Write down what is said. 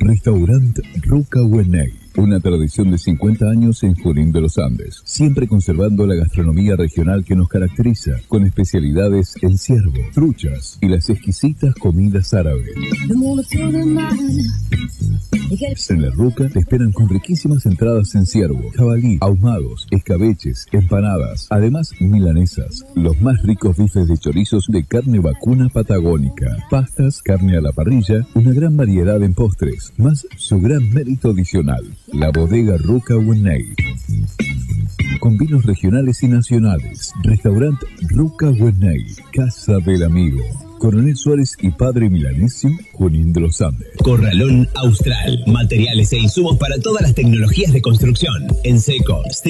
Restaurant Ruca Huenay. Una tradición de 50 años en Junín de los Andes, siempre conservando la gastronomía regional que nos caracteriza, con especialidades en ciervo, truchas y las exquisitas comidas árabes. En La Ruca te esperan con riquísimas entradas en ciervo, jabalí, ahumados, escabeches, empanadas, además milanesas, los más ricos bifes de chorizos de carne vacuna patagónica, pastas, carne a la parrilla, una gran variedad en postres, más su gran mérito adicional, la bodega Ruca Huenay. Con vinos regionales y nacionales, Restaurant Ruca Huenay, Casa del Amigo. Coronel Suárez y Padre Milanesio, Junín de los Andes. Corralón Austral, materiales e insumos para todas las tecnologías de construcción, en seco,